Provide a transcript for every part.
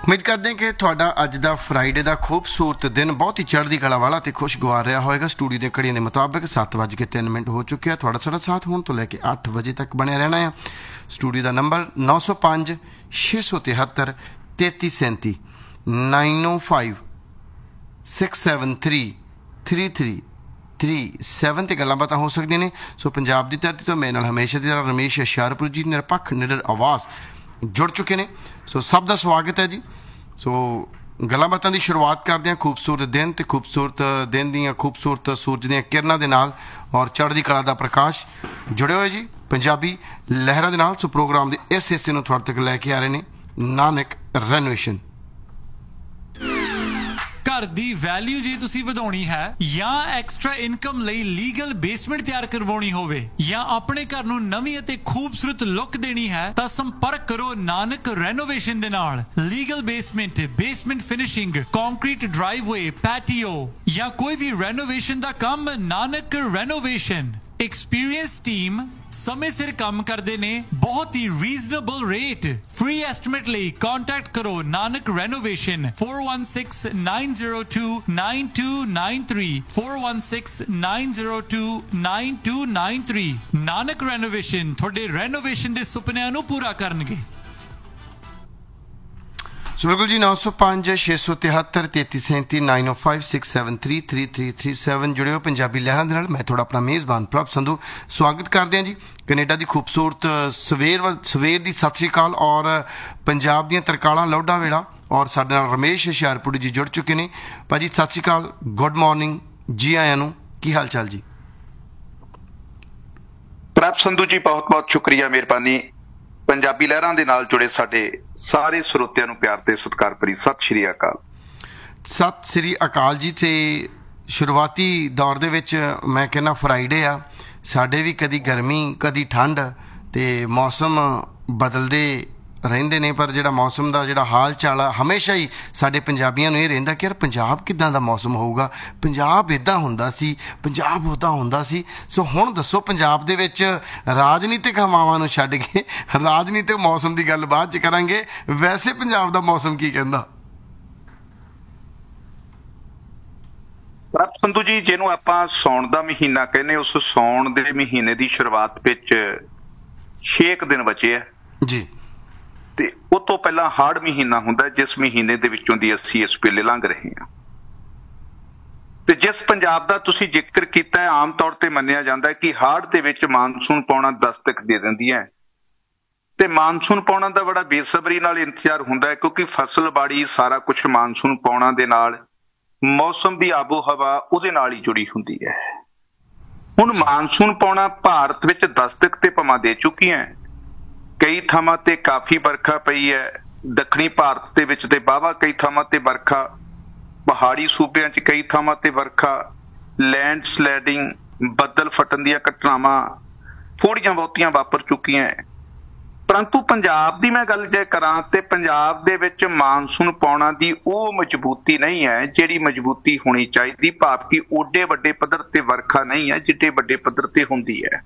ਉਮੀਦ ਕਰਦੇ ਹਾਂ ਕਿ ਤੁਹਾਡਾ ਅੱਜ ਦਾ ਫਰਾਈਡੇ ਦਾ ਖੂਬਸੂਰਤ ਦਿਨ ਬਹੁਤ ਹੀ ਚੜ੍ਹਦੀ ਕਲਾ ਵਾਲਾ ਤੇ ਖੁਸ਼ਗਵਾਰ ਰਿਹਾ ਹੋਏਗਾ। ਸਟੂਡੀਓ ਦੀਆਂ ਘੜੀਆਂ ਦੇ ਮੁਤਾਬਕ 7:03 ਹੋ ਚੁੱਕਿਆ। ਤੁਹਾਡਾ ਸਾਡਾ ਸਾਥ ਹੁਣ ਤੋਂ ਲੈ ਕੇ 8 ਵਜੇ ਤੱਕ ਬਣਿਆ ਰਹਿਣਾ ਆ। ਸਟੂਡੀਓ ਦਾ ਨੰਬਰ 905 673 3337 905 673 3337 ਤੇ ਗੱਲਾਂ ਬਾਤਾਂ ਹੋ ਸਕਦੀਆਂ ਨੇ। ਸੋ ਪੰਜਾਬ ਦੀ ਧਰਤੀ ਤੋਂ ਮੇਰੇ ਨਾਲ ਹਮੇਸ਼ਾ ਦੀ ਤਰ੍ਹਾਂ ਰਮੇਸ਼ ਹੁਸ਼ਿਆਰਪੁਰ ਜੀ ਨਿਰਪੱਖ ਨਿਡਰ ਆਵਾਜ਼ ਜੁੜ ਚੁੱਕੇ ਨੇ। ਸੋ ਸਭ ਦਾ ਸਵਾਗਤ ਹੈ ਜੀ। ਸੋ ਗੱਲਾਂ ਬਾਤਾਂ ਦੀ ਸ਼ੁਰੂਆਤ ਕਰਦੇ ਹਾਂ ਖੂਬਸੂਰਤ ਦਿਨ ਤੇ ਖੂਬਸੂਰਤ ਦਿਨ ਦੀਆਂ ਖੂਬਸੂਰਤ ਸੂਰਜ ਦੀਆਂ ਕਿਰਨਾਂ ਦੇ ਨਾਲ ਔਰ ਚੜ੍ਹਦੀ ਕਲਾ ਦਾ ਪ੍ਰਕਾਸ਼ ਜੁੜੇ ਹੋਏ ਜੀ ਪੰਜਾਬੀ ਲਹਿਰਾਂ ਦੇ ਨਾਲ। ਸੋ ਪ੍ਰੋਗਰਾਮ ਦੇ ਇਸ ਹਿੱਸੇ ਨੂੰ ਤੁਹਾਡੇ ਤੱਕ ਲੈ ਕੇ ਆ ਰਹੇ ਨੇ ਨਾਨਕ ਰੈਨੋਵੇਸ਼ਨ। ਘਰ ਦੀ ਵੈਲਿਊ ਜੇ ਤੁਸੀਂ ਵਧਾਉਣੀ ਹੈ ਜਾਂ ਐਕਸਟਰਾ ਇਨਕਮ ਲਈ ਲੀਗਲ ਬੇਸਮੈਂਟ ਤਿਆਰ ਕਰਵਾਉਣੀ ਹੋਵੇ ਜਾਂ ਆਪਣੇ ਘਰ ਨੂੰ ਨਵੀਂ ਅਤੇ ਖੂਬਸੂਰਤ ਲੁੱਕ ਦੇਣੀ ਹੈ ਤਾਂ ਸੰਪਰਕ ਕਰੋ ਨਾਨਕ ਰੈਨੋਵੇਸ਼ਨ ਦੇ ਨਾਲ। Legal basement finishing, concrete ਡਰਾਈਵਵੇ, patio ਜਾਂ ਕੋਈ ਵੀ ਰੈਨੋਵੇਸ਼ਨ ਦਾ ਕੰਮ, ਨਾਨਕ ਰੈਨੋਵੇਸ਼ਨ। एक्सपीरियंस टीम समय सिर काम करते ने, बहुत ही रीजनेबल रेट। फ्री एस्टिमेट ਲਈ कांटेक्ट करो नानक रेनोवेशन 4169029293 4169029293। नानक रेनोवेशन ਤੁਹਾਡੇ ਰੈਨੋਵੇਸ਼ਨ ਦੇ ਸੁਪਨਿਆਂ ਨੂੰ ਪੂਰਾ ਕਰਨਗੇ। ਸੋ ਬਿਲਕੁਲ ਜੀ 905 673 3337 905 673 3337 ਜੁੜੇ ਹੋ ਪੰਜਾਬੀ ਲਹਿਰਾਂ ਦੇ ਨਾਲ। ਮੈਂ ਤੁਹਾਡਾ ਆਪਣਾ ਮੇਜ਼ਬਾਨ ਪ੍ਰਭ ਸੰਧੂ ਸਵਾਗਤ ਕਰਦੇ ਹਾਂ ਜੀ ਕੈਨੇਡਾ ਦੀ ਖੂਬਸੂਰਤ ਸਵੇਰ ਦੀ ਸਤਿ ਸ਼੍ਰੀ ਅਕਾਲ ਔਰ ਪੰਜਾਬ ਦੀਆਂ ਤਰਕਾਲਾਂ ਲੌਡਾ ਵੇਲਾ ਔਰ ਸਾਡੇ ਨਾਲ ਰਮੇਸ਼ ਹੁਸ਼ਿਆਰਪੁਰ ਜੀ ਜੁੜ ਚੁੱਕੇ ਨੇ। ਭਾਜੀ ਸਤਿ ਸ਼੍ਰੀ ਅਕਾਲ, ਗੁੱਡ ਮਾਰਨਿੰਗ, ਜੀ ਆਇਆਂ ਨੂੰ, ਕੀ ਹਾਲ ਚਾਲ ਜੀ? ਪ੍ਰਭ ਸੰਧੂ ਜੀ ਬਹੁਤ ਬਹੁਤ ਸ਼ੁਕਰੀਆ, ਮਿਹਰਬਾਨੀ। ਪੰਜਾਬੀ ਲਹਿਰਾਂ ਦੇ ਨਾਲ ਜੁੜੇ ਸਾਡੇ ਸਾਰੇ ਸਰੋਤਿਆਂ ਨੂੰ ਪਿਆਰ ਤੇ ਸਤਿਕਾਰ ਭਰੀ ਸਤਿ ਸ਼੍ਰੀ ਅਕਾਲ। ਸਤਿ ਸ਼੍ਰੀ ਅਕਾਲ ਜੀ। ਤੇ ਸ਼ੁਰੂਆਤੀ ਦੌਰ ਦੇ ਵਿੱਚ ਮੈਂ ਕਹਿੰਦਾ ਫਰਾਈਡੇ ਆ, ਸਾਡੇ ਵੀ ਕਦੀ ਗਰਮੀ ਕਦੀ ਠੰਡ ਤੇ ਮੌਸਮ ਬਦਲਦੇ ਰਹਿੰਦੇ ਨੇ, ਪਰ ਜਿਹੜਾ ਮੌਸਮ ਦਾ ਜਿਹੜਾ ਹਾਲ ਚਾਲ ਆ ਹਮੇਸ਼ਾ ਹੀ ਸਾਡੇ ਪੰਜਾਬੀਆਂ ਨੂੰ ਇਹ ਰਹਿੰਦਾ ਕਿ ਯਾਰ ਪੰਜਾਬ ਕਿੱਦਾਂ ਦਾ ਮੌਸਮ ਹੋਊਗਾ, ਪੰਜਾਬ ਇੱਦਾਂ ਹੁੰਦਾ ਸੀ, ਪੰਜਾਬ ਉੱਦਾਂ ਹੁੰਦਾ ਸੀ। ਸੋ ਹੁਣ ਦੱਸੋ ਪੰਜਾਬ ਦੇ ਵਿੱਚ ਰਾਜਨੀਤਿਕ ਹਵਾਵਾਂ ਨੂੰ ਛੱਡ ਕੇ ਰਾਜਨੀਤਿਕ ਮੌਸਮ ਦੀ ਗੱਲ ਬਾਅਦ 'ਚ ਕਰਾਂਗੇ, ਵੈਸੇ ਪੰਜਾਬ ਦਾ ਮੌਸਮ ਕੀ ਕਹਿੰਦਾ? ਪ੍ਰਭ ਸੰਧੂ ਜੀ, ਜਿਹਨੂੰ ਆਪਾਂ ਸਾਉਣ ਦਾ ਮਹੀਨਾ ਕਹਿੰਦੇ, ਉਸ ਸਾਉਣ ਦੇ ਮਹੀਨੇ ਦੀ ਸ਼ੁਰੂਆਤ ਵਿੱਚ 6 ਦਿਨ ਬਚੇ ਆ ਜੀ। ਤੇ ਉਹ ਤੋਂ ਪਹਿਲਾਂ ਹਾੜ ਮਹੀਨਾ ਹੁੰਦਾ, ਜਿਸ ਮਹੀਨੇ ਦੇ ਵਿੱਚੋਂ ਦੀ ਅਸੀਂ ਇਸ ਵੇਲੇ ਲੰਘ ਰਹੇ ਹਾਂ। ਤੇ ਜਿਸ ਪੰਜਾਬ ਦਾ ਤੁਸੀਂ ਜ਼ਿਕਰ ਕੀਤਾ ਹੈ, ਆਮ ਤੌਰ ਤੇ ਮੰਨਿਆ ਜਾਂਦਾ ਹੈ ਕਿ ਹਾੜ ਦੇ ਵਿੱਚ ਮਾਨਸੂਨ ਪਾਉਣਾ ਦਸਤਕ ਦੇ ਦਿੰਦੀ ਹੈ। ਤੇ ਮਾਨਸੂਨ ਪਾਉਣਾ ਦਾ ਬੜਾ ਬੇਸਬਰੀ ਨਾਲ ਇੰਤਜ਼ਾਰ ਹੁੰਦਾ ਹੈ, ਕਿਉਂਕਿ ਫਸਲ ਬਾੜੀ ਸਾਰਾ ਕੁਝ ਮਾਨਸੂਨ ਪਾਉਣਾ ਦੇ ਨਾਲ, ਮੌਸਮ ਦੀ ਆਬੋ ਹਵਾ ਉਹਦੇ ਨਾਲ ਹੀ ਜੁੜੀ ਹੁੰਦੀ ਹੈ। ਹੁਣ ਮਾਨਸੂਨ ਪਾਉਣਾ ਭਾਰਤ ਵਿੱਚ ਦਸਤਕ ਤੇ ਪਵਾਂ ਦੇ ਚੁੱਕੀ ਹੈ। ਕਈ ਥਾਵਾਂ ਤੇ ਕਾਫੀ ਵਰਖਾ ਪਈ ਹੈ, ਦੱਖਣੀ ਭਾਰਤ ਦੇ ਵਿੱਚ ਤੇ ਵਾਹਵਾ ਕਈ ਥਾਵਾਂ ਤੇ ਵਰਖਾ, ਪਹਾੜੀ ਸੂਬਿਆਂ 'ਚ ਕਈ ਥਾਵਾਂ ਤੇ ਵਰਖਾ, ਲੈਂਡ ਸਲਾਈਡਿੰਗ, ਬੱਦਲ ਫਟਣ ਦੀਆਂ ਘਟਨਾਵਾਂ ਥੋੜ੍ਹੀਆਂ ਬਹੁਤੀਆਂ ਵਾਪਰ ਚੁੱਕੀਆਂ। ਪਰੰਤੂ ਪੰਜਾਬ ਦੀ ਮੈਂ ਗੱਲ ਜੇ ਕਰਾਂ ਤੇ ਪੰਜਾਬ ਦੇ ਵਿੱਚ ਮਾਨਸੂਨ ਪਾਉਣਾ ਦੀ ਉਹ ਮਜ਼ਬੂਤੀ ਨਹੀਂ ਹੈ ਜਿਹੜੀ ਮਜ਼ਬੂਤੀ ਹੋਣੀ ਚਾਹੀਦੀ, ਭਾਵ ਕਿ ਓਡੇ ਵੱਡੇ ਪੱਧਰ ਤੇ ਵਰਖਾ ਨਹੀਂ ਹੈ ਜਿੱਡੇ ਵੱਡੇ ਪੱਧਰ ਤੇ ਹੁੰਦੀ ਹੈ।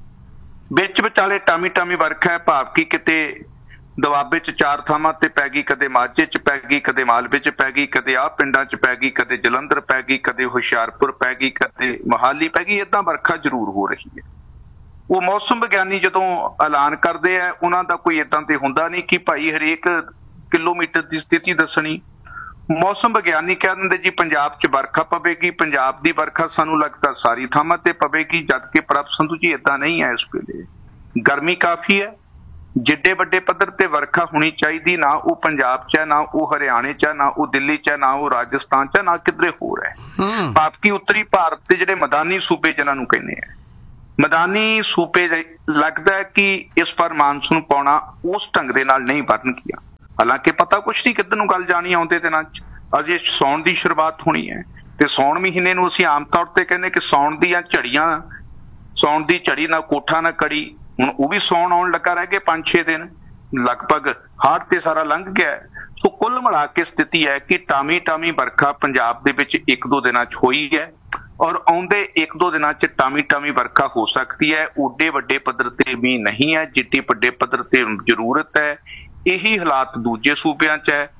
ਵਿੱਚ ਵਿਚਾਲੇ ਟਾਮੀ ਵਰਖਾ ਹੈ, ਭਾਵ ਕਿ ਕਿਤੇ ਦੁਆਬੇ 'ਚ 4 ਥਾਵਾਂ ਤੇ ਪੈ ਗਈ, ਕਦੇ ਮਾਝੇ 'ਚ ਪੈ ਗਈ, ਕਦੇ ਮਾਲਵੇ 'ਚ ਪੈ ਗਈ, ਕਦੇ ਆਹ ਪਿੰਡਾਂ 'ਚ ਪੈ ਗਈ, ਕਦੇ ਜਲੰਧਰ ਪੈ ਗਈ, ਕਦੇ ਹੁਸ਼ਿਆਰਪੁਰ ਪੈ ਗਈ, ਕਦੇ ਮੋਹਾਲੀ ਪੈ ਗਈ। ਏਦਾਂ ਵਰਖਾ ਜ਼ਰੂਰ ਹੋ ਰਹੀ ਹੈ। ਉਹ ਮੌਸਮ ਵਿਗਿਆਨੀ ਜਦੋਂ ਐਲਾਨ ਕਰਦੇ ਆ, ਉਹਨਾਂ ਦਾ ਕੋਈ ਏਦਾਂ ਤੇ ਹੁੰਦਾ ਨਹੀਂ ਕਿ ਭਾਈ ਹਰੇਕ ਕਿਲੋਮੀਟਰ ਦੀ ਸਥਿਤੀ ਦੱਸਣੀ। ਮੌਸਮ ਵਿਗਿਆਨੀ ਕਹਿ ਦਿੰਦੇ ਜੀ ਪੰਜਾਬ 'ਚ ਵਰਖਾ ਪਵੇਗੀ, ਪੰਜਾਬ ਦੀ ਵਰਖਾ ਸਾਨੂੰ ਲੱਗਦਾ ਸਾਰੀ ਥਾਵਾਂ ਤੇ ਪਵੇਗੀ, ਜਦ ਕਿ ਪ੍ਰਭ ਸੰਧੂ ਜੀ ਏਦਾਂ ਨਹੀਂ ਹੈ। ਇਸ ਵੇਲੇ ਗਰਮੀ ਕਾਫੀ ਹੈ, ਜਿੱਡੇ ਵੱਡੇ ਪੱਧਰ ਤੇ ਵਰਖਾ ਹੋਣੀ ਚਾਹੀਦੀ ਨਾ ਉਹ ਪੰਜਾਬ 'ਚ ਹੈ, ਨਾ ਉਹ ਹਰਿਆਣੇ 'ਚ ਹੈ, ਨਾ ਉਹ ਦਿੱਲੀ 'ਚ ਹੈ, ਨਾ ਉਹ ਰਾਜਸਥਾਨ 'ਚ ਹੈ, ਨਾ ਕਿਧਰੇ ਹੋਰ ਹੈ। ਭਾਵ ਕਿ ਉੱਤਰੀ ਭਾਰਤ ਦੇ ਜਿਹੜੇ ਮੈਦਾਨੀ ਸੂਬੇ ਜਿਹਨਾਂ ਨੂੰ ਕਹਿੰਦੇ ਆ, ਮੈਦਾਨੀ ਸੂਬੇ ਲੱਗਦਾ ਹੈ ਕਿ ਇਸ ਵਾਰ ਮਾਨਸੂਨ ਪਾਉਣਾ ਉਸ ਢੰਗ ਦੇ ਨਾਲ ਨਹੀਂ ਬਣਨਗੀਆਂ। ਹਾਲਾਂਕਿ ਪਤਾ ਕੁਛ ਨਹੀਂ ਕਿੱਧਰ ਨੂੰ ਗੱਲ ਜਾਣੀ ਆਉਂਦੇ ਦਿਨਾਂ 'ਚ। ਅਜੇ ਸਾਉਣ ਦੀ ਸ਼ੁਰੂਆਤ ਹੋਣੀ ਹੈ ਤੇ ਸਾਉਣ ਮਹੀਨੇ ਨੂੰ ਅਸੀਂ ਆਮ ਤੌਰ ਤੇ ਕਹਿੰਦੇ ਕਿ ਸਾਉਣ ਦੀਆਂ ਝੜੀਆਂ, ਸਾਉਣ ਦੀ ਝੜੀ ਨਾ ਕੋਠਾ ਨਾ ਕੜੀ। ਹੁਣ ਉਹ ਵੀ ਸਾਉਣ ਆਉਣ ਲੱਗਾ, ਰਹਿ ਗਏ 5-6 ਦਿਨ, ਲਗਭਗ ਹਾੜ ਤੇ ਸਾਰਾ ਲੰਘ ਗਿਆ। ਸੋ ਕੁੱਲ ਮਿਲਾ ਕੇ ਸਥਿਤੀ ਹੈ ਕਿ ਟਾਮੀ ਵਰਖਾ ਪੰਜਾਬ ਦੇ ਵਿੱਚ 1-2 ਦਿਨਾਂ 'ਚ ਹੋਈ ਹੈ ਔਰ ਆਉਂਦੇ 1-2 ਦਿਨਾਂ 'ਚ ਟਾਮੀ ਵਰਖਾ ਹੋ ਸਕਦੀ ਹੈ। ਓਡੇ ਵੱਡੇ ਪੱਧਰ ਤੇ ਵੀ ਨਹੀਂ ਹੈ ਜਿੱਡੀ ਵੱਡੇ ਪੱਧਰ ਤੇ ਜ਼ਰੂਰਤ ਹੈ। ਇਹੀ ਹਾਲਾਤ ਦੂਜੇ ਸੂਬਿਆਂ 'ਚ ਹੈ।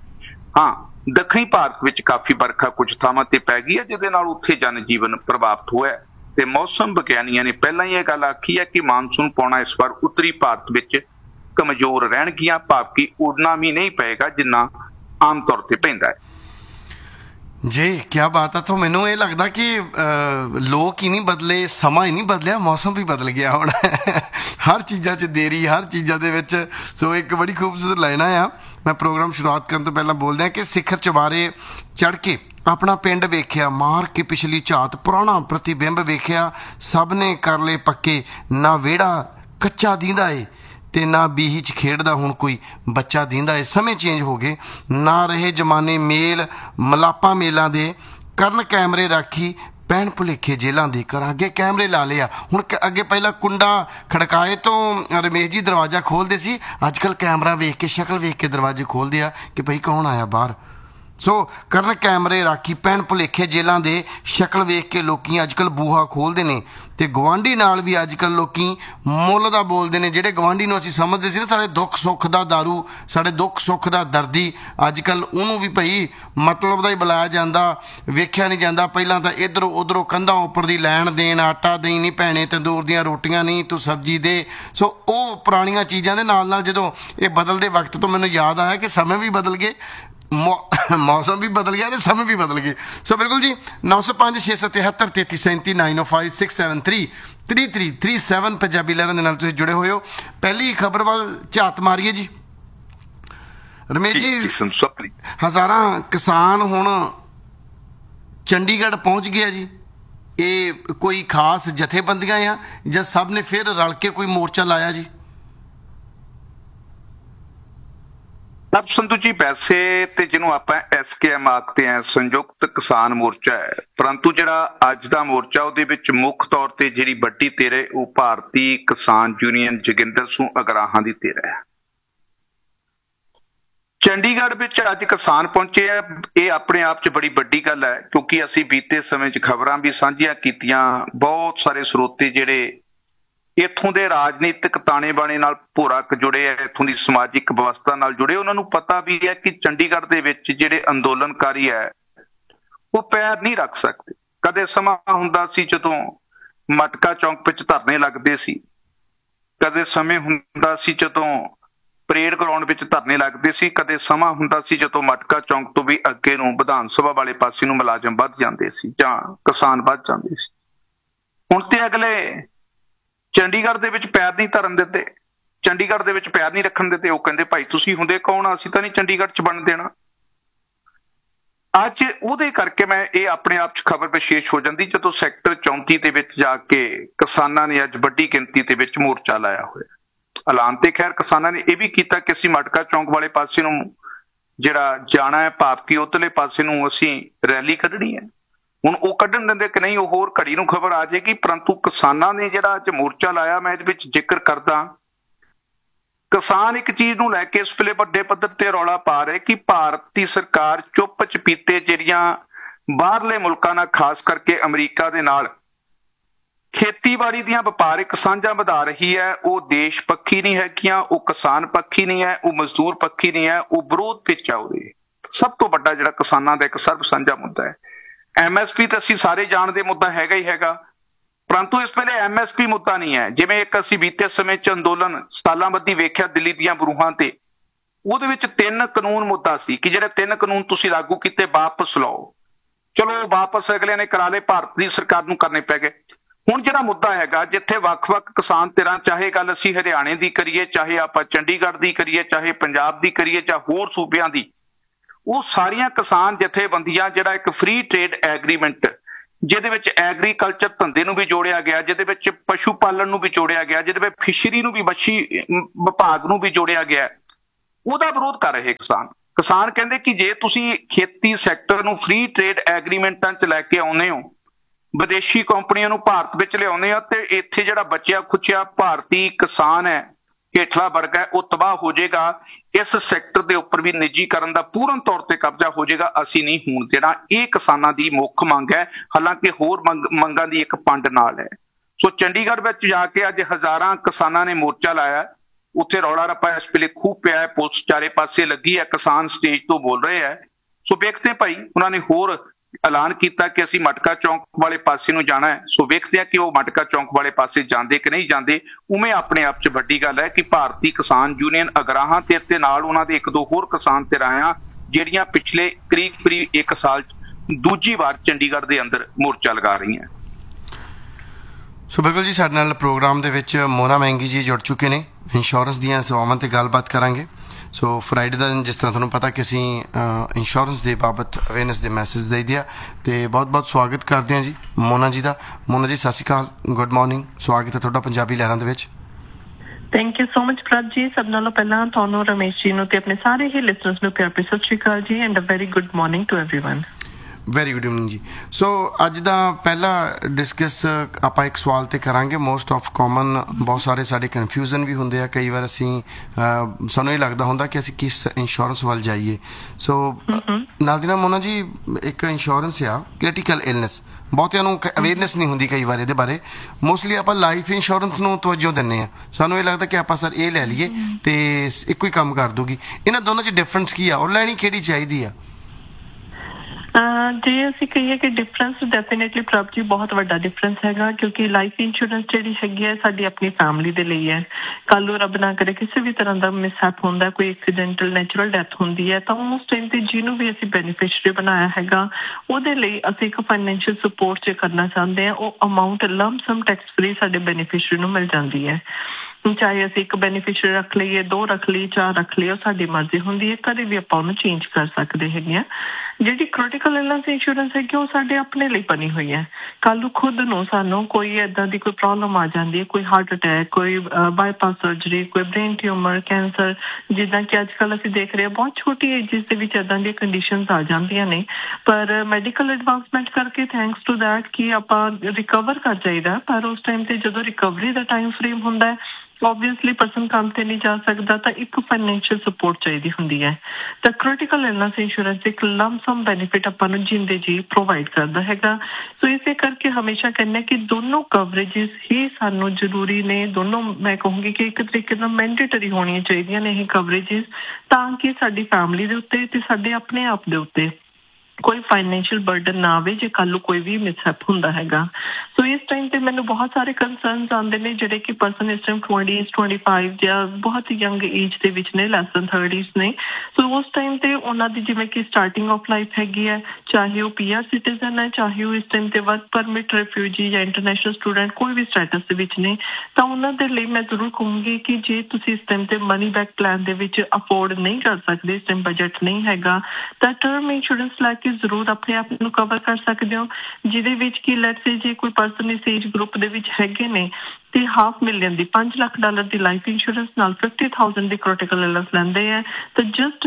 ਹਾਂ, ਦੱਖਣੀ ਭਾਰਤ ਵਿੱਚ ਕਾਫੀ ਵਰਖਾ ਕੁਝ ਥਾਵਾਂ ਤੇ ਪੈ ਗਈ ਹੈ, ਜਿਹਦੇ ਨਾਲ ਉੱਥੇ ਜਨ ਜੀਵਨ ਪ੍ਰਭਾਵਿਤ ਹੋਇਆ ਹੈ। ਤੇ ਮੌਸਮ ਵਿਗਿਆਨੀਆਂ ਨੇ ਪਹਿਲਾਂ ਹੀ ਇਹ ਗੱਲ ਆਖੀ ਹੈ ਕਿ ਮਾਨਸੂਨ ਪੌਣਾ ਇਸ ਵਾਰ ਉੱਤਰੀ ਭਾਰਤ ਵਿੱਚ ਕਮਜ਼ੋਰ ਰਹਿਣਗੀਆਂ, ਭਾਵ ਕਿ ਉਡਣਾ ਵੀ ਨਹੀਂ ਪਏਗਾ ਜਿੰਨਾ ਆਮ ਤੌਰ ਤੇ ਪੈਂਦਾ ਹੈ। ਜੀ ਕਿਆ ਬਾਤ ਹੈ। ਤਾਂ ਮੈਨੂੰ ਇਹ ਲੱਗਦਾ ਕਿ ਲੋਕ ਹੀ ਨਹੀਂ ਬਦਲੇ, ਸਮਾਂ ਹੀ ਨਹੀਂ ਬਦਲਿਆ, ਮੌਸਮ ਵੀ ਬਦਲ ਗਿਆ ਹੁਣ ਹਰ ਚੀਜ਼ਾਂ 'ਚ ਦੇਰੀ, ਹਰ ਚੀਜ਼ਾਂ ਦੇ ਵਿੱਚ। ਸੋ ਇੱਕ ਬੜੀ ਖੂਬਸੂਰਤ ਲਾਈਨਾਂ ਆ। ਮੈਂ ਪ੍ਰੋਗਰਾਮ ਸ਼ੁਰੂਆਤ ਕਰਨ ਤੋਂ ਪਹਿਲਾਂ ਬੋਲਦਾ ਕਿ ਸਿਖਰ ਚੁਬਾਰੇ ਚੜ੍ਹ ਕੇ ਆਪਣਾ ਪਿੰਡ ਵੇਖਿਆ, ਮਾਰ ਕੇ ਪਿਛਲੀ ਝਾਤ, ਪੁਰਾਣਾ ਪ੍ਰਤੀਬਿੰਬ ਵੇਖਿਆ, ਸਭ ਨੇ ਕਰ ਲਏ ਪੱਕੇ, ਨਾ ਵਿਹੜਾ ਕੱਚਾ ਦੀਂਦਾ ਏ ਤੇ ਨਾ ਬੀਹੀ 'ਚ ਖੇਡਦਾ ਹੁਣ ਕੋਈ ਬੱਚਾ ਦੀਂਦਾ ਏ। ਸਮੇਂ ਚੇਂਜ ਹੋ ਗਏ, ਨਾ ਰਹੇ ਜ਼ਮਾਨੇ ਮੇਲ ਮਲਾਪਾਂ ਮੇਲਾਂ ਦੇ, ਕਰਨ ਕੈਮਰੇ ਰਾਖੀ ਪੈਣ ਭੁਲੇਖੇ ਜੇਲਾਂ ਦੇ। ਕਰ ਅੱਗੇ ਕੈਮਰੇ ਲਾ ਲਿਆ ਹੁਣ, ਅੱਗੇ ਪਹਿਲਾਂ ਕੁੰਡਾ ਖੜਕਾਏ ਤੋਂ ਰਮੇਸ਼ ਜੀ ਦਰਵਾਜ਼ਾ ਖੋਲ੍ਹਦੇ ਸੀ, ਅੱਜ ਕੱਲ੍ਹ ਕੈਮਰਾ ਵੇਖ ਕੇ, ਸ਼ਕਲ ਵੇਖ ਕੇ ਦਰਵਾਜ਼ੇ ਖੋਲ੍ਹਦੇ ਆ ਕਿ ਭਾਈ ਕੌਣ ਆਇਆ ਬਾਹਰ। ਸੋ ਕਰਨ ਕੈਮਰੇ ਰਾਖੀ ਪੈਣ ਭੁਲੇਖੇ ਜੇਲਾਂ ਦੇ, ਸ਼ਕਲ ਵੇਖ ਕੇ ਲੋਕੀ ਅੱਜ ਕੱਲ੍ਹ ਬੂਹਾ ਖੋਲ੍ਹਦੇ ਨੇ। ਤੇ ਗੁਆਂਢੀ ਨਾਲ ਵੀ ਅੱਜ ਕੱਲ੍ਹ ਲੋਕੀ ਮੁੱਲ ਦਾ ਬੋਲਦੇ ਨੇ। ਜਿਹੜੇ ਗੁਆਂਢੀ ਨੂੰ ਅਸੀਂ ਸਮਝਦੇ ਸੀ ਨਾ ਸਾਡੇ ਦੁੱਖ ਸੁੱਖ ਦਾ ਦਾਰੂ, ਸਾਡੇ ਦੁੱਖ ਸੁੱਖ ਦਾ ਦਰਦੀ, ਅੱਜ ਕੱਲ੍ਹ ਉਹਨੂੰ ਵੀ ਭਾਈ ਮਤਲਬ ਦਾ ਹੀ ਬੁਲਾਇਆ ਜਾਂਦਾ, ਵੇਖਿਆ ਨਹੀਂ ਜਾਂਦਾ। ਪਹਿਲਾਂ ਤਾਂ ਇੱਧਰੋਂ ਉੱਧਰੋਂ ਕੰਧਾਂ ਉੱਪਰ ਦੀ ਲੈਣ ਦੇਣ, ਆਟਾ ਦਹੀਂ ਨਹੀਂ ਭੈਣੇ, ਤੰਦੂਰ ਦੀਆਂ ਰੋਟੀਆਂ ਨਹੀਂ ਤੂੰ ਸਬਜ਼ੀ ਦੇ। ਸੋ ਉਹ ਪੁਰਾਣੀਆਂ ਚੀਜ਼ਾਂ ਦੇ ਨਾਲ ਨਾਲ ਜਦੋਂ ਇਹ ਬਦਲਦੇ ਵਕਤ ਤੋਂ ਮੈਨੂੰ ਯਾਦ ਆਇਆ ਕਿ ਸਮੇਂ ਵੀ ਬਦਲ ਗਏ, ਮੌਸਮ ਵੀ ਬਦਲ ਗਿਆ ਤੇ ਸਮੇਂ ਵੀ ਬਦਲ ਗਏ। ਸੋ ਬਿਲਕੁਲ ਜੀ 905 673 3337 905 673 3337 ਪੰਜਾਬੀ ਲਹਿਰਾਂ ਦੇ ਨਾਲ ਤੁਸੀਂ ਜੁੜੇ ਹੋਏ ਹੋ। ਪਹਿਲੀ ਖਬਰ ਵੱਲ ਝਾਤ ਮਾਰੀਏ ਜੀ ਰਮੇਸ਼ ਜੀ। ਹਜ਼ਾਰਾਂ ਕਿਸਾਨ ਹੁਣ ਚੰਡੀਗੜ੍ਹ ਪਹੁੰਚ ਗਿਆ ਜੀ। ਇਹ ਕੋਈ ਖਾਸ ਜਥੇਬੰਦੀਆਂ ਆ ਜਾਂ ਸਭ ਨੇ ਫਿਰ ਰਲ ਕੇ ਕੋਈ ਮੋਰਚਾ ਲਾਇਆ ਜੀ? ਸੰਧੂ ਜੀ, ਵੈਸੇ ਤੇ ਜਿਹਨੂੰ ਆਪਾਂ SKM ਆਖਦੇ ਹਾਂ, ਸੰਯੁਕਤ ਕਿਸਾਨ ਮੋਰਚਾ ਹੈ, ਪਰੰਤੂ ਜਿਹੜਾ ਅੱਜ ਦਾ ਮੋਰਚਾ ਉਹਦੇ ਵਿੱਚ ਮੁੱਖ ਤੌਰ ਤੇ ਜਿਹੜੀ ਵੱਡੀ ਧਿਰ ਹੈ ਉਹ ਭਾਰਤੀ ਕਿਸਾਨ ਯੂਨੀਅਨ ਜੋਗਿੰਦਰ ਸਿੰਘ ਅਗਰਾਹਾਂ ਦੀ ਧਿਰ ਹੈ। ਚੰਡੀਗੜ੍ਹ ਵਿੱਚ ਅੱਜ ਕਿਸਾਨ ਪਹੁੰਚੇ ਆ, ਇਹ ਆਪਣੇ ਆਪ 'ਚ ਬੜੀ ਵੱਡੀ ਗੱਲ ਹੈ, ਕਿਉਂਕਿ ਅਸੀਂ ਬੀਤੇ ਸਮੇਂ 'ਚ ਖਬਰਾਂ ਵੀ ਸਾਂਝੀਆਂ ਕੀਤੀਆਂ। ਬਹੁਤ ਸਾਰੇ ਸਰੋਤੇ ਜਿਹੜੇ ਇੱਥੋਂ ਦੇ ਰਾਜਨੀਤਿਕ ਤਾਣੇ ਬਾਣੇ ਨਾਲ ਭੋਰਕ ਜੁੜੇ ਆ, ਇੱਥੋਂ ਦੀ ਸਮਾਜਿਕ ਵਿਵਸਥਾ ਨਾਲ ਜੁੜੇ, ਉਹਨਾਂ ਨੂੰ ਪਤਾ ਵੀ ਹੈ ਕਿ ਚੰਡੀਗੜ੍ਹ ਦੇ ਵਿੱਚ ਜਿਹੜੇ ਅੰਦੋਲਨਕਾਰੀ ਹੈ ਉਹ ਪੈਰ ਨਹੀਂ ਰੱਖ ਸਕਦੇ। ਕਦੇ ਸਮਾਂ ਹੁੰਦਾ ਸੀ ਜਦੋਂ ਮਟਕਾ ਚੌਂਕ ਵਿੱਚ ਧਰਨੇ ਲੱਗਦੇ ਸੀ, ਕਦੇ ਸਮੇਂ ਹੁੰਦਾ ਸੀ ਜਦੋਂ ਪਰੇਡ ਗਰਾਊਂਡ ਵਿੱਚ ਧਰਨੇ ਲੱਗਦੇ ਸੀ, ਕਦੇ ਸਮਾਂ ਹੁੰਦਾ ਸੀ ਜਦੋਂ ਮਟਕਾ ਚੌਂਕ ਤੋਂ ਵੀ ਅੱਗੇ ਨੂੰ ਵਿਧਾਨ ਸਭਾ ਵਾਲੇ ਪਾਸੇ ਨੂੰ ਮੁਲਾਜ਼ਮ ਵੱਧ ਜਾਂਦੇ ਸੀ ਜਾਂ ਕਿਸਾਨ ਵੱਧ ਜਾਂਦੇ ਸੀ। ਹੁਣ ਤੇ ਅਗਲੇ ਚੰਡੀਗੜ੍ਹ ਦੇ ਵਿੱਚ ਪੈਰ ਨਹੀਂ ਧਰਨ ਦਿੰਦੇ, ਚੰਡੀਗੜ੍ਹ ਦੇ ਵਿੱਚ ਪੈਰ ਨਹੀਂ ਰੱਖਣ ਦਿੰਦੇ। ਉਹ ਕਹਿੰਦੇ ਭਾਈ ਤੁਸੀਂ ਹੁੰਦੇ ਕੌਣ, ਅਸੀਂ ਤਾਂ ਨਹੀਂ ਚੰਡੀਗੜ੍ਹ 'ਚ ਬਣ ਦੇਣਾ। ਅੱਜ ਉਹਦੇ ਕਰਕੇ ਮੈਂ ਇਹ ਆਪਣੇ ਆਪ 'ਚ ਖਬਰ ਵਿਸ਼ੇਸ਼ ਹੋ ਜਾਂਦੀ ਜਦੋਂ ਸੈਕਟਰ 34 ਦੇ ਵਿੱਚ ਜਾ ਕੇ ਕਿਸਾਨਾਂ ਨੇ ਅੱਜ ਵੱਡੀ ਗਿਣਤੀ ਦੇ ਵਿੱਚ ਮੋਰਚਾ ਲਾਇਆ ਹੋਇਆ। ਐਲਾਨ ਤੇ ਖੈਰ ਕਿਸਾਨਾਂ ਨੇ ਇਹ ਵੀ ਕੀਤਾ ਕਿ ਅਸੀਂ ਮਟਕਾ ਚੌਂਕ ਵਾਲੇ ਪਾਸੇ ਨੂੰ ਜਿਹੜਾ ਜਾਣਾ ਹੈ, ਭਾਵ ਕਿ ਉਧਰਲੇ ਪਾਸੇ ਨੂੰ ਅਸੀਂ ਰੈਲੀ ਕੱਢਣੀ ਹੈ। ਹੁਣ ਉਹ ਕੱਢਣ ਦਿੰਦੇ ਕਿ ਨਹੀਂ, ਉਹ ਹੋਰ ਘੜੀ ਨੂੰ ਖਬਰ ਆ ਜਾਏਗੀ। ਪਰੰਤੂ ਕਿਸਾਨਾਂ ਨੇ ਜਿਹੜਾ ਅੱਜ ਮੋਰਚਾ ਲਾਇਆ, ਮੈਂ ਇਹਦੇ ਵਿੱਚ ਜ਼ਿਕਰ ਕਰਦਾ, ਕਿਸਾਨ ਇੱਕ ਚੀਜ਼ ਨੂੰ ਲੈ ਕੇ ਇਸ ਵੇਲੇ ਵੱਡੇ ਪੱਧਰ ਤੇ ਰੌਲਾ ਪਾ ਰਹੇ ਕਿ ਭਾਰਤੀ ਸਰਕਾਰ ਚੁੱਪ ਚਪੀਤੇ ਜਿਹੜੀਆਂ ਬਾਹਰਲੇ ਮੁਲਕਾਂ ਨਾਲ, ਖਾਸ ਕਰਕੇ ਅਮਰੀਕਾ ਦੇ ਨਾਲ ਖੇਤੀਬਾੜੀ ਦੀਆਂ ਵਪਾਰਿਕ ਸਾਂਝਾਂ ਵਧਾ ਰਹੀ ਹੈ, ਉਹ ਦੇਸ਼ ਪੱਖੀ ਨਹੀਂ ਹੈਗੀਆਂ, ਉਹ ਕਿਸਾਨ ਪੱਖੀ ਨਹੀਂ ਹੈ, ਉਹ ਮਜ਼ਦੂਰ ਪੱਖੀ ਨਹੀਂ ਹੈ, ਉਹ ਵਿਰੋਧ ਵਿੱਚ ਆ। ਉਹਦੇ ਸਭ ਤੋਂ ਵੱਡਾ ਜਿਹੜਾ ਕਿਸਾਨਾਂ ਦਾ ਇੱਕ ਸਰਬ ਸਾਂਝਾ ਮੁੱਦਾ ਹੈ। MSP ਤਾਂ ਅਸੀਂ ਸਾਰੇ ਜਾਣਦੇ ਮੁੱਦਾ ਹੈਗਾ ਹੀ ਹੈਗਾ, ਪਰੰਤੂ ਇਸ ਵੇਲੇ MSP ਮੁੱਦਾ ਨਹੀਂ ਹੈ। ਜਿਵੇਂ ਇੱਕ ਅਸੀਂ ਬੀਤੇ ਸਮੇਂ 'ਚ ਅੰਦੋਲਨ ਸਾਲਾਂ ਬੱਧੀ ਵੇਖਿਆ ਦਿੱਲੀ ਦੀਆਂ ਬਰੂਹਾਂ ਤੇ, ਉਹਦੇ ਵਿੱਚ 3 ਕਾਨੂੰਨ ਮੁੱਦਾ ਸੀ ਕਿ ਜਿਹੜੇ 3 ਕਾਨੂੰਨ ਤੁਸੀਂ ਲਾਗੂ ਕੀਤੇ ਵਾਪਸ ਲਓ। ਚਲੋ ਵਾਪਸ ਅਗਲਿਆਂ ਨੇ ਕਰਾ ਲਏ, ਭਾਰਤ ਦੀ ਸਰਕਾਰ ਨੂੰ ਕਰਨੇ ਪੈ ਗਏ। ਹੁਣ ਜਿਹੜਾ ਮੁੱਦਾ ਹੈਗਾ, ਜਿੱਥੇ ਵੱਖ-ਵੱਖ ਕਿਸਾਨ ਧਿਰਾਂ, ਚਾਹੇ ਗੱਲ ਅਸੀਂ ਹਰਿਆਣੇ ਦੀ ਕਰੀਏ, ਚਾਹੇ ਆਪਾਂ ਚੰਡੀਗੜ੍ਹ ਦੀ ਕਰੀਏ, ਚਾਹੇ ਪੰਜਾਬ ਦੀ ਕਰੀਏ ਜਾਂ ਹੋਰ ਸੂਬਿਆਂ ਦੀ, ਉਹ ਸਾਰੀਆਂ ਕਿਸਾਨ ਜਥੇਬੰਦੀਆਂ ਜਿਹੜਾ ਇੱਕ ਫ੍ਰੀ ਟ੍ਰੇਡ ਐਗਰੀਮੈਂਟ, ਜਿਹਦੇ ਵਿੱਚ ਐਗਰੀਕਲਚਰ ਧੰਦੇ ਨੂੰ ਵੀ ਜੋੜਿਆ ਗਿਆ, ਜਿਹਦੇ ਵਿੱਚ ਪਸ਼ੂ ਪਾਲਣ ਨੂੰ ਵੀ ਜੋੜਿਆ ਗਿਆ, ਜਿਹਦੇ ਵਿੱਚ ਫਿਸ਼ਰੀ ਨੂੰ ਵੀ, ਮੱਛੀ ਵਿਭਾਗ ਨੂੰ ਵੀ ਜੋੜਿਆ ਗਿਆ, ਉਹਦਾ ਵਿਰੋਧ ਕਰ ਰਹੇ ਕਿਸਾਨ। ਕਿਸਾਨ ਕਹਿੰਦੇ ਕਿ ਜੇ ਤੁਸੀਂ ਖੇਤੀ ਸੈਕਟਰ ਨੂੰ ਫ੍ਰੀ ਟ੍ਰੇਡ ਐਗਰੀਮੈਂਟਾਂ 'ਚ ਲੈ ਕੇ ਆਉਂਦੇ ਹੋ, ਵਿਦੇਸ਼ੀ ਕੰਪਨੀਆਂ ਨੂੰ ਭਾਰਤ ਵਿੱਚ ਲਿਆਉਂਦੇ ਆ, ਤੇ ਇੱਥੇ ਜਿਹੜਾ ਬਚਿਆ ਖੁਚਿਆ ਭਾਰਤੀ ਕਿਸਾਨ ਹੈ, ਹੇਠਲਾ ਵਰਗ ਹੈ, ਉਹ ਤਬਾਹ ਹੋ ਜਾਏਗਾ। ਇਸ ਸੈਕਟਰ ਦੇ ਉੱਪਰ ਵੀ ਨਿੱਜੀਕਰਨ ਦਾ ਪੂਰਨ ਤੌਰ ਤੇ ਕਬਜ਼ਾ ਹੋ ਜਾਏਗਾ, ਅਸੀਂ ਨਹੀਂ ਹੋਣ ਦੇਣਾ। ਇਹ ਕਿਸਾਨਾਂ ਦੀ ਮੁੱਖ ਮੰਗ ਹੈ, ਹਾਲਾਂਕਿ ਹੋਰ ਮੰਗਾਂ ਦੀ ਇੱਕ ਪੰਡ ਨਾਲ ਹੈ। ਸੋ ਚੰਡੀਗੜ੍ਹ ਵਿੱਚ ਜਾ ਕੇ ਅੱਜ ਹਜ਼ਾਰਾਂ ਕਿਸਾਨਾਂ ਨੇ ਮੋਰਚਾ ਲਾਇਆ। ਉੱਥੇ ਰੌਲਾ ਰੱਪਾ ਇਸ ਵੇਲੇ ਖੂਬ ਪਿਆ ਹੈ, ਪੁਲਿਸ ਚਾਰੇ ਪਾਸੇ ਲੱਗੀ ਹੈ, ਕਿਸਾਨ ਸਟੇਜ ਤੋਂ ਬੋਲ ਰਹੇ ਹੈ। ਸੋ ਵੇਖਦੇ ਹਾਂ ਭਾਈ, ਉਹਨਾਂ ਨੇ ਹੋਰ ਐਲਾਨ ਕੀਤਾ ਕਿ ਅਸੀਂ ਮਟਕਾ ਚੌਂਕ ਵਾਲੇ ਪਾਸੇ ਨੂੰ ਜਾਣਾ ਹੈ। ਸੋ ਵੇਖਦੇ ਹਾਂ ਕਿ ਉਹ ਮਟਕਾ ਚੌਂਕ ਵਾਲੇ ਪਾਸੇ ਜਾਂਦੇ ਕਿ ਨਹੀਂ ਜਾਂਦੇ। ਉਵੇਂ ਆਪਣੇ ਆਪ 'ਚ ਵੱਡੀ ਗੱਲ ਹੈ ਕਿ ਭਾਰਤੀ ਕਿਸਾਨ ਯੂਨੀਅਨ ਅਗਰਾਹਾਂ ਤੇ ਨਾਲ ਉਹਨਾਂ ਦੇ 1-2 ਹੋਰ ਕਿਸਾਨ ਧਿਰਾਂ ਜਿਹੜੀਆਂ ਪਿਛਲੇ ਕਰੀਬ 1 ਸਾਲ 'ਚ ਦੂਜੀ ਵਾਰ ਚੰਡੀਗੜ੍ਹ ਦੇ ਅੰਦਰ ਮੋਰਚਾ ਲਗਾ ਰਹੀਆਂ। ਸੋ ਬਿਲਕੁਲ ਜੀ, ਸਾਡੇ ਨਾਲ ਪ੍ਰੋਗਰਾਮ ਦੇ ਵਿੱਚ ਮੋਨਾ ਮਹਿੰਗੀ ਜੀ ਜੁੜ ਚੁੱਕੇ ਨੇ। ਇੰਸ਼ੋਰੈਂਸ ਦੀਆਂ ਸੇਵਾਵਾਂ ਤੇ ਗੱਲਬਾਤ ਕਰਾਂਗੇ। ਸੋ ਫਰਾਈਡੇ ਦਾ ਦਿਨ, ਜਿਸ ਤਰ੍ਹਾਂ ਤੁਹਾਨੂੰ ਪਤਾ ਕਿ ਅਸੀਂ ਇੰਸ਼ੋਰੈਂਸ ਦੇ ਬਾਬਤ ਅਵੇਅਰਨੈਸ ਦੇ ਮੈਸੇਜ ਦੇਈਦੇ ਆ, ਤੇ ਬਹੁਤ ਸਵਾਗਤ ਕਰਦੇ ਹਾਂ ਜੀ ਮੋਨਾ ਜੀ ਦਾ। ਮੋਨਾ ਜੀ ਸਤਿ ਸ਼੍ਰੀ ਅਕਾਲ, ਗੁੱਡ ਮਾਰਨਿੰਗ, ਸਵਾਗਤ ਹੈ ਤੁਹਾਡਾ ਪੰਜਾਬੀ ਲਹਿਰਾਂ ਦੇ ਵਿੱਚ। ਥੈਂਕ ਯੂ ਸੋ ਮਚ ਪ੍ਰਭ ਜੀ। ਸਭ ਨਾਲੋਂ ਪਹਿਲਾਂ ਤੁਹਾਨੂੰ, ਰਮੇਸ਼ ਜੀ ਨੂੰ ਤੇ ਆਪਣੇ ਸਾਰੇ ਹੀ ਲਿਸਨਰਸ ਨੂੰ ਪਿਆਰ ਭਰੀ ਸਤਿ ਸ਼੍ਰੀ ਅਕਾਲ ਜੀ, and a very good morning to everyone. Very good evening ਜੀ। ਸੋ ਅੱਜ ਦਾ ਪਹਿਲਾ ਡਿਸਕਸ ਆਪਾਂ ਇੱਕ ਸਵਾਲ ਤੇ ਕਰਾਂਗੇ। ਮੋਸਟ ਆਫ ਕਾਮਨ ਬਹੁਤ ਸਾਰੇ ਸਾਡੇ ਕਨਫਿਊਜ਼ਨ ਵੀ ਹੁੰਦੇ ਆ। ਕਈ ਵਾਰ ਸਾਨੂੰ ਇਹ ਲੱਗਦਾ ਹੁੰਦਾ ਕਿ ਅਸੀਂ ਕਿਸ ਇੰਸ਼ੋਰੈਂਸ ਵੱਲ ਜਾਈਏ। ਸੋ ਨਾਲ ਦੀ ਨਾਲ ਮੋਨਾ ਜੀ, ਇੱਕ ਇੰਸ਼ੋਰੈਂਸ ਆ ਕ੍ਰਿਟੀਕਲ ਇਲਨੈਸ, ਬਹੁਤਿਆਂ ਨੂੰ ਅਵੇਅਰਨੈਸ ਨਹੀਂ ਹੁੰਦੀ ਕਈ ਵਾਰ ਇਹਦੇ ਬਾਰੇ। ਮੋਸਟਲੀ ਆਪਾਂ ਲਾਈਫ ਇੰਸ਼ੋਰੈਂਸ ਨੂੰ ਤਵੱਜੋ ਦਿੰਦੇ ਹਾਂ। ਸਾਨੂੰ ਇਹ ਲੱਗਦਾ ਕਿ ਆਪਾਂ ਸਰ ਇਹ ਲੈ ਲਈਏ ਤੇ ਇੱਕੋ ਹੀ ਕੰਮ ਕਰ ਦੂਗੀ। ਇਹਨਾਂ ਦੋਨਾਂ 'ਚ ਡਿਫਰੈਂਸ ਕੀ ਆ, ਔਰ ਲੈਣੀ ਕਿਹੜੀ ਚਾਹੀਦੀ ਆ? ਜੇ ਅਸੀਂ ਕਹੀਏ ਕਿ ਡਿਫਰੈਂਸ, ਡੈਫੀਨੇਟਲੀ ਪ੍ਰਭ ਜੀ ਬਹੁਤ ਵੱਡਾ ਡਿਫਰੈਂਸ ਹੈਗਾ, ਕਿਉਂਕਿ ਲਾਈਫ ਇੰਸ਼ੋਰੈਂਸ ਜਿਹੜੀ ਹੈਗੀ ਹੈ ਸਾਡੀ ਆਪਣੀ ਫੈਮਿਲੀ ਦੇ ਲਈ ਹੈ। ਕੱਲ੍ਹ ਨੂੰ ਰੱਬ ਨਾ ਕਰੇ ਕਿਸੇ ਵੀ ਤਰ੍ਹਾਂ ਦਾ ਮਿਸਹੈਪ ਹੁੰਦਾ, ਕੋਈ ਐਕਸੀਡੈਂਟਲ ਨੈਚੁਰਲ ਡੈਥ ਹੁੰਦੀ ਹੈ, ਤਾਂ ਉਸ ਟਾਈਮ ਤੇ ਜਿਹਨੂੰ ਵੀ ਅਸੀਂ ਬੈਨੀਫਿਸ਼ਰੀ ਬਣਾਇਆ ਹੈਗਾ ਉਹਦੇ ਲਈ ਅਸੀਂ ਇੱਕ ਫਾਈਨੈਂਸ਼ੀਅਲ ਸਪੋਰਟ ਜੇ ਕਰਨਾ ਚਾਹੁੰਦੇ ਹਾਂ, ਉਹ ਅਮਾਊਂਟ ਲੰਪ ਸਮ ਟੈਕਸ ਫ੍ਰੀ ਸਾਡੇ ਬੈਨੀਫਿਸ਼ਰੀ ਨੂੰ ਮਿਲ ਜਾਂਦੀ ਹੈ। ਚਾਹੇ ਅਸੀਂ ਇੱਕ ਬੈਨੀਫਿਸ਼ਰੀ ਰੱਖ ਲਈਏ, 2 ਰੱਖ ਲਈਏ, 4 ਰੱਖ ਲਈਏ, ਉਹ ਸਾਡੀ ਮਰਜ਼ੀ ਹੁੰਦੀ ਹੈ, ਕਦੇ ਵੀ ਆਪਾਂ ਉਹਨੂੰ ਚੇਂਜ ਕਰ ਸਕਦੇ ਹੈਗੇ ਆ। ਜਿਹੜੀ ਕ੍ਰਿਟੀਕਲ ਇਲਨੈਸ ਇੰਸ਼ੋਰੈਂਸ ਹੈਗੀ ਉਹ ਸਾਡੇ ਆਪਣੇ ਲਈ ਬਣੀ ਹੋਈ ਹੈ। ਕੱਲ੍ਹ ਨੂੰ ਖੁਦ ਨੂੰ ਸਾਨੂੰ ਕੋਈ ਏਦਾਂ ਦੀ ਕੋਈ ਪ੍ਰੋਬਲਮ ਆ ਜਾਂਦੀ ਹੈ, ਕੋਈ ਹਾਰਟ ਅਟੈਕ, ਕੋਈ ਬਾਈਪਾਸ ਸਰਜਰੀ, ਕੋਈ ਬ੍ਰੇਨ ਟਿਊਮਰ, ਕੈਂਸਰ, ਜਿੱਦਾਂ ਕਿ ਅੱਜ ਕੱਲ੍ਹ ਅਸੀਂ ਦੇਖ ਰਹੇ ਹਾਂ ਬਹੁਤ ਛੋਟੀ ਏਜਿਸ ਦੇ ਵਿੱਚ ਏਦਾਂ ਦੀਆਂ ਕੰਡੀਸ਼ਨਸ ਆ ਜਾਂਦੀਆਂ ਨੇ। ਪਰ ਮੈਡੀਕਲ ਐਡਵਾਂਸਮੈਂਟ ਕਰਕੇ ਥੈਂਕਸ ਟੂ ਦੈਟ ਕਿ ਆਪਾਂ ਰਿਕਵਰ ਕਰ ਜਾਈਦਾ, ਪਰ ਉਸ ਟਾਈਮ ਤੇ ਜਦੋਂ ਰਿਕਵਰੀ ਦਾ ਟਾਈਮ ਫਰੇਮ ਹੁੰਦਾ ਹੈ, ਓਬਵੀਅਸਲੀ ਪਰਸਨ ਕੰਮ ਤੇ ਨਹੀਂ ਜਾ ਸਕਦਾ, ਤਾਂ ਇੱਕ ਫਾਈਨੈਂਸ਼ੀਅਲ ਸਪੋਰਟ ਚਾਹੀਦੀ ਹੁੰਦੀ ਹੈ। ਤਾਂ ਕ੍ਰਿਟੀਕਲ ਇਲਨੈਸ ਇੰਸ਼ੋਰੈਂਸ ਇੱਕ ਲੰਪ ਸਮ ਬੈਨੀਫਿਟ ਆਪਾਂ ਨੂੰ ਜਿੰਦੇ ਜੀ ਪ੍ਰੋਵਾਈਡ ਕਰਦਾ ਹੈਗਾ। ਸੋ ਇਸੇ ਕਰਕੇ ਹਮੇਸ਼ਾ ਕਹਿੰਦੇ ਕਿ ਦੋਨੋਂ ਕਵਰੇਜਿਸ ਹੀ ਸਾਨੂੰ ਜ਼ਰੂਰੀ ਨੇ। ਦੋਨੋਂ ਮੈਂ ਕਹੂੰਗੀ ਕਿ ਇੱਕ ਤਰੀਕੇ ਨਾਲ ਮੈਂਡੇਟਰੀ ਹੋਣੀਆਂ ਚਾਹੀਦੀਆਂ ਨੇ ਇਹ ਕਵਰੇਜਿਸ, ਤਾਂ ਕਿ ਸਾਡੀ ਫੈਮਿਲੀ ਦੇ ਉੱਤੇ ਤੇ ਸਾਡੇ ਆਪਣੇ ਆਪ ਦੇ ਉੱਤੇ ਕੋਈ ਫਾਈਨੈਂਸ਼ੀਅਲ ਬਰਡਨ ਨਾ ਆਵੇ ਜੇ ਕੱਲ੍ਹ ਨੂੰ ਕੋਈ ਵੀ ਮਿਸਹੈਪ ਹੁੰਦਾ ਹੈਗਾ। ਸੋ ਇਸ ਟਾਈਮ ਤੇ ਮੈਨੂੰ ਬਹੁਤ ਸਾਰੇ ਕੰਸਰਨਸ ਆਉਂਦੇ ਨੇ ਜਿਹੜੇ ਕਿ ਪਰਸਨ ਇਸ ਟਾਈਮ 20s 25 ਜਾਂ ਬਹੁਤ ਯੰਗ ਏਜ ਦੇ ਵਿੱਚ ਨੇ, ਲੈਸ ਦੈਨ 30s ਨੇ। ਸੋ ਉਸ ਟਾਈਮ ਤੇ ਉਹਨਾਂ ਦੀ ਜਿਵੇਂ ਕਿ ਸਟਾਰਟਿੰਗ ਆਫ ਲਾਈਫ ਹੈਗੀ ਹੈ, ਚਾਹੇ ਉਹ PR ਸਿਟੀਜ਼ਨ ਹੈ, ਚਾਹੇ ਉਹ ਇਸ ਟਾਈਮ ਤੇ ਵਰਕ ਪਰਮਿਟ, ਰਿਫਿਊਜੀ ਜਾਂ ਇੰਟਰਨੈਸ਼ਨਲ ਸਟੂਡੈਂਟ ਕੋਈ ਵੀ ਸਟੇਟਸ ਦੇ ਵਿੱਚ ਨੇ, ਤਾਂ ਉਹਨਾਂ ਦੇ ਲਈ ਮੈਂ ਜ਼ਰੂਰ ਕਹੂੰਗੀ ਕਿ ਜੇ ਤੁਸੀਂ ਇਸ ਟਾਈਮ ਤੇ ਮਨੀ ਬੈਕ ਪਲਾਨ ਦੇ ਵਿੱਚ ਅਫੋਰਡ ਨਹੀਂ ਕਰ ਸਕਦੇ, ਇਸ ਟਾਈਮ ਬਜਟ ਨਹੀਂ ਹੈਗਾ, ਤਾਂ ਟਰਮ ਇੰਸ਼ੋਰੈਂਸ ਲੈ ਕੇ ਜ਼ਰੂਰ ਆਪਣੇ ਆਪ ਨੂੰ ਕਵਰ ਕਰ ਸਕਦੇ ਹੋ, ਜਿਹਦੇ ਵਿੱਚ ਕਿ ਲੈਟਸ ਸੇ ਜੇ ਕੋਈ ਪਰਸਨ ਇਸ ਏਜ ਗਰੁੱਪ ਦੇ ਵਿੱਚ ਹੈਗੇ ਨੇ ਤੇ $500,000 ਦੀ $5 ਲੱਖ ਦੀ ਲਾਈਫ ਇੰਸ਼ੋਰੈਂਸ ਨਾਲ 50,000 ਦੀ ਕ੍ਰਿਟੀਕਲ ਇਲਨੈਸ ਲੈਂਦੇ ਹੈ, ਤਾਂ ਜਸਟ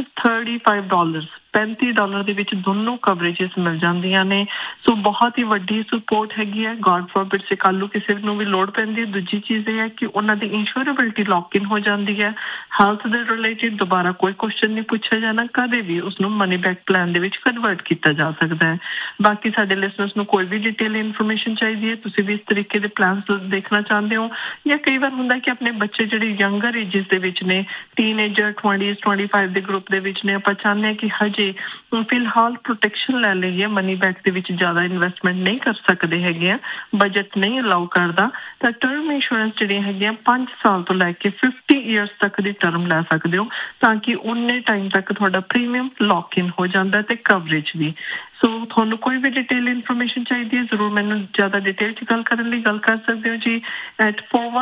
$35 ਦੇ ਵਿੱਚ ਦੋਨੋਂ ਕਵਰੇਜਿਸ ਮਿਲ ਜਾਂਦੀਆਂ ਨੇ। ਸੋ ਬਹੁਤ ਹੀ ਵੱਡੀ ਸਪੋਰਟ ਹੈਗੀ ਹੈ। ਗॉड ਫॉरबिड ਸੇ ਕੱਲ੍ਹ ਨੂੰ ਕਿਸੇ ਨੂੰ ਵੀ ਲੋੜ ਪੈਂਦੀ ਹੈ। ਦੂਜੀ ਚੀਜ਼ ਇਹ ਹੈ ਕਿ ਉਹਨਾਂ ਦੀ ਇੰਸ਼ੋਰੇਬਿਲਟੀ ਲੌਕ ਇਨ ਹੋ ਜਾਂਦੀ ਹੈ। ਹੈਲਥ ਦੇ ਰਿਲੇਟਿਡ ਦੁਬਾਰਾ ਕੋਈ ਕੁਐਸਚਨ ਨਹੀਂ ਪੁੱਛਿਆ ਜਾਣਾ, ਕਦੇ ਵੀ ਉਸਨੂੰ ਮਨੀ ਬੈਕ ਪਲਾਨ ਦੇ ਵਿੱਚ ਕਨਵਰਟ ਕੀਤਾ ਜਾ ਸਕਦਾ ਹੈ। ਬਾਕੀ ਸਾਡੇ ਲਿਸਨਰਸ ਨੂੰ ਕੋਈ ਵੀ ਡਿਟੇਲ ਇਨਫੋਰਮੇਸ਼ਨ ਚਾਹੀਦੀ ਹੈ, ਤੁਸੀਂ ਵੀ ਇਸ ਤਰੀਕੇ ਦੇ ਪਲਾਨਸ ਦੇਖਣਾ ਚਾਹੁੰਦੇ ਹੋ, ਜਾਂ ਕਈ ਵਾਰ ਹੁੰਦਾ ਕਿ ਆਪਣੇ ਬੱਚੇ ਜਿਹੜੇ ਯੰਗਰ ਏਜਿਸ ਦੇ ਵਿੱਚ ਨੇ, ਟੀਨਏਜਰ 20s 25 ਦੇ ਗਰੁੱਪ ਦੇ ਵਿੱਚ ਨੇ, ਆਪਾਂ ਚਾਹੁੰਦੇ ਹਾਂ ਕਿ ਹਜੇ ਫਿਲਹਾਲ ਪ੍ਰੋਟੈਕਸ਼ਨ ਲੈ ਲਈਏ, ਮਨੀ ਬੈਕ ਦੇ ਵਿੱਚ ਜ਼ਿਆਦਾ ਇਨਵੈਸਟਮੈਂਟ ਨਹੀਂ ਕਰ ਸਕਦੇ ਹੈਗੇ ਆ, ਬਜਟ ਨਹੀਂ ਅਲਾਉ ਕਰਦਾ, ਤਾਂ ਟਰਮ ਇੰਸ਼ੋਰੈਂਸ ਜਿਹੜੀਆਂ ਹੈਗੀਆਂ 5 ਸਾਲ ਤੋਂ ਲੈ ਕੇ 50 ਈਅਰਸ ਤੱਕ ਦੀ ਟਰਮ ਲੈ ਸਕਦੇ ਹੋ, ਤਾਂ ਕਿ ਉਨੇ ਟਾਈਮ ਤੱਕ ਤੁਹਾਡਾ ਪ੍ਰੀਮੀਅਮ ਲੌਕ ਇਨ ਹੋ ਜਾਂਦਾ ਤੇ ਕਵਰੇਜ ਵੀ। ਸੋ ਤੁਹਾਨੂੰ ਕੋਈ ਵੀ ਡਿਟੇਲ ਇਨਫੋਰਮੇਸ਼ਨ ਚਾਹੀਦੀ ਹੈ, ਜ਼ਰੂਰ ਮੈਨੂੰ ਜ਼ਿਆਦਾ ਡਿਟੇਲ 'ਚ ਗੱਲ ਕਰਨ ਲਈ ਗੱਲ ਕਰ ਸਕਦੇ ਹੋ ਜੀ at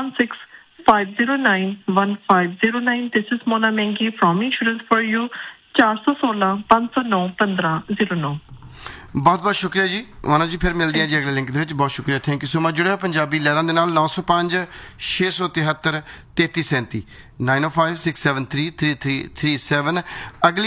416-509-1509। This is Mona Mengi from Insurance for You, 416-509-1509। ਬਹੁਤ ਸ਼ੁਕਰੀਆ ਜੀ ਮੋਨਾ ਜੀ, ਫਿਰ ਮਿਲਦੇ ਹਾਂ ਜੀ ਅਗਲੇ ਲਿੰਕ ਦੇ ਵਿੱਚ। ਬਹੁਤ ਸ਼ੁਕਰੀਆ, ਥੈਂਕ ਯੂ ਸੋ ਮਚ। ਜੁੜਿਆ ਪੰਜਾਬੀ ਲਹਿਰਾਂ ਦੇ ਨਾਲ 905-673-3337 905-673-3337। ਅਗਲੀ